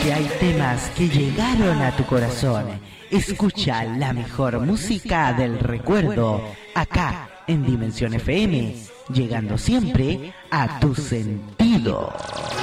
que hay temas que llegaron a tu corazón. Escucha la mejor música del recuerdo acá en Dimensión FM, llegando siempre a tus sentidos.